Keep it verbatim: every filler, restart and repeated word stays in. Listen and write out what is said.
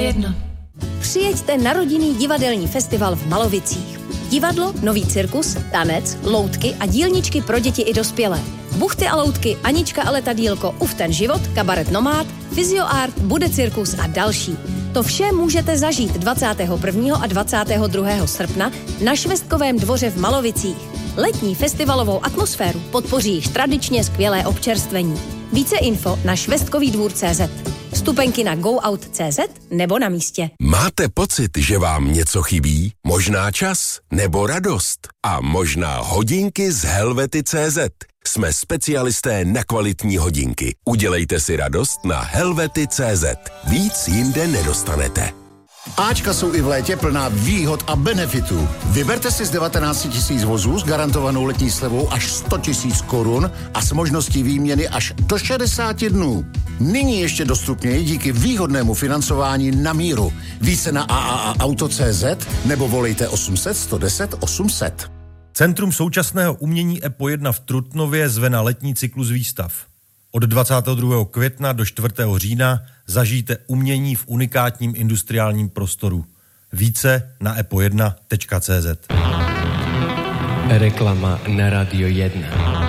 jedna. Přijeďte na rodinný divadelní festival v Malovicích. Divadlo, nový cirkus, tanec, loutky a dílničky pro děti i dospělé. Buchty a loutky, Anička a letadílko, Uf ten život, kabaret Nomád, fyzioart, bude cirkus a další. To vše můžete zažít dvacátého prvního a dvacátého druhého srpna na Švestkovém dvoře v Malovicích. Letní festivalovou atmosféru podpoří již tradičně skvělé občerstvení. Více info na švestkový dvůr tečka cé zet. Vstupenky na goout tečka cé zet nebo na místě. Máte pocit, že vám něco chybí? Možná čas nebo radost? A možná hodinky z helvety tečka cé zet. Jsme specialisté na kvalitní hodinky. Udělejte si radost na helvety tečka cé zet. Víc jinde nedostanete. Ačka jsou i v létě plná výhod a benefitů. Vyberte si z devatenáct tisíc vozů s garantovanou letní slevou až sto tisíc korun a s možností výměny až do šedesáti dnů. Nyní ještě dostupněji díky výhodnému financování na míru. Více na a a a auto tečka cé zet nebo volejte osm set, sto deset, osm set. Centrum současného umění E P O jedna v Trutnově zve na letní cyklus výstav. Od dvacátého druhého května do čtvrtého října zažijte umění v unikátním industriálním prostoru. Více na e p o jedna tečka cé zet. Reklama na Radio jedna.